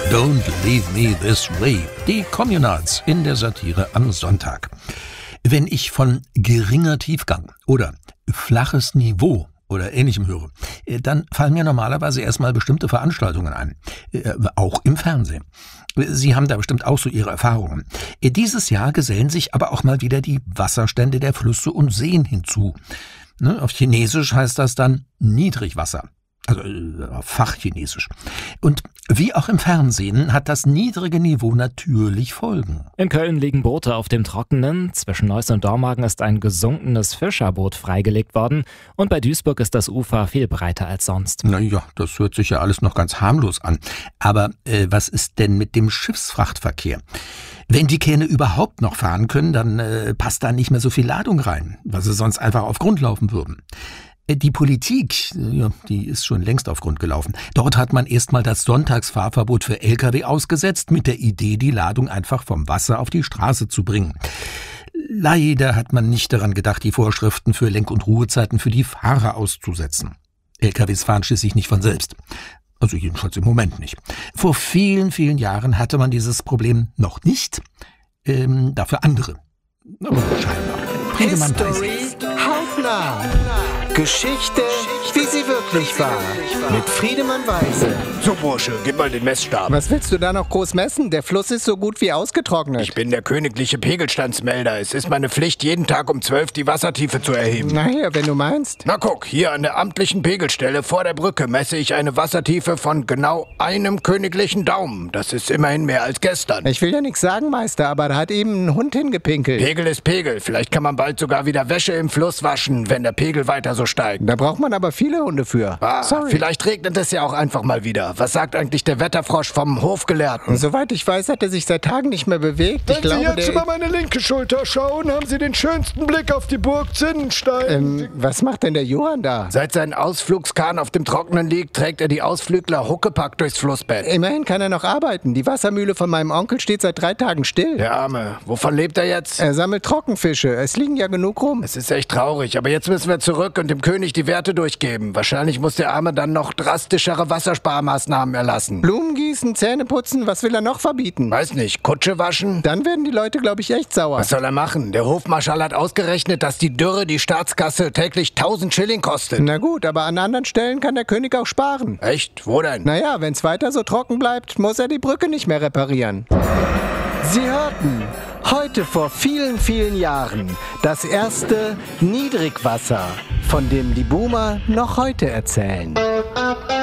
Don't Leave Me This Way. Die Communards in der Satire am Sonntag. Wenn ich von geringer Tiefgang oder flaches Niveau oder Ähnlichem höre, dann fallen mir normalerweise erstmal bestimmte Veranstaltungen ein. Auch im Fernsehen. Sie haben da bestimmt auch so Ihre Erfahrungen. Dieses Jahr gesellen sich aber auch mal wieder die Wasserstände der Flüsse und Seen hinzu. Auf Chinesisch heißt das dann Niedrigwasser. Also auf Fachchinesisch. Und wie auch im Fernsehen hat das niedrige Niveau natürlich Folgen. In Köln liegen Boote auf dem Trockenen. Zwischen Neuss und Dormagen ist ein gesunkenes Fischerboot freigelegt worden. Und bei Duisburg ist das Ufer viel breiter als sonst. Naja, das hört sich ja alles noch ganz harmlos an. Aber was ist denn mit dem Schiffsfrachtverkehr? Wenn die Kähne überhaupt noch fahren können, dann passt da nicht mehr so viel Ladung rein, weil sie sonst einfach auf Grund laufen würden. Die Politik, die ist schon längst auf Grund gelaufen. Dort hat man erstmal das Sonntagsfahrverbot für Lkw ausgesetzt, mit der Idee, die Ladung einfach vom Wasser auf die Straße zu bringen. Leider hat man nicht daran gedacht, die Vorschriften für Lenk- und Ruhezeiten für die Fahrer auszusetzen. Lkws fahren schließlich nicht von selbst. Also jedenfalls im Moment nicht. Vor vielen, vielen Jahren hatte man dieses Problem noch nicht. Dafür andere. Aber scheinbar. History hautnah. Geschichte, wie sie wirklich war. Mit Friedemann Weise. So, Bursche, gib mal den Messstab. Was willst du da noch groß messen? Der Fluss ist so gut wie ausgetrocknet. Ich bin der königliche Pegelstandsmelder. Es ist meine Pflicht, jeden Tag um 12 die Wassertiefe zu erheben. Naja, wenn du meinst. Na guck, hier an der amtlichen Pegelstelle vor der Brücke messe ich eine Wassertiefe von genau einem königlichen Daumen. Das ist immerhin mehr als gestern. Ich will ja nichts sagen, Meister, aber da hat eben ein Hund hingepinkelt. Pegel ist Pegel. Vielleicht kann man bald sogar wieder Wäsche im Fluss waschen, wenn der Pegel weiter so steigt. Da braucht man aber viele Hunde für. Sorry. Vielleicht regnet es ja auch einfach mal wieder. Was sagt eigentlich der Wetterfrosch vom Hofgelehrten? Soweit ich weiß, hat er sich seit Tagen nicht mehr bewegt. Wenn Sie jetzt über meine linke Schulter schauen, haben Sie den schönsten Blick auf die Burg Zinnenstein. Was macht denn der Johann da? Seit sein Ausflugskahn auf dem Trockenen liegt, trägt er die Ausflügler Huckepack durchs Flussbett. Immerhin kann er noch arbeiten. Die Wassermühle von meinem Onkel steht seit 3 Tagen still. Der Arme. Wovon lebt er jetzt? Er sammelt Trockenfische. Es liegen ja genug rum. Es ist echt traurig, aber jetzt müssen wir zurück und dem König die Werte durchgeben. Wahrscheinlich muss der Arme dann noch drastischere Wassersparmaßnahmen erlassen. Blumen gießen, Zähne putzen, was will er noch verbieten? Weiß nicht, Kutsche waschen? Dann werden die Leute, glaube ich, echt sauer. Was soll er machen? Der Hofmarschall hat ausgerechnet, dass die Dürre die Staatskasse täglich 1000 Schilling kostet. Na gut, aber an anderen Stellen kann der König auch sparen. Echt? Wo denn? Naja, wenn es weiter so trocken bleibt, muss er die Brücke nicht mehr reparieren. Sie hörten heute vor vielen, vielen Jahren das erste Niedrigwasser, von dem die Boomer noch heute erzählen.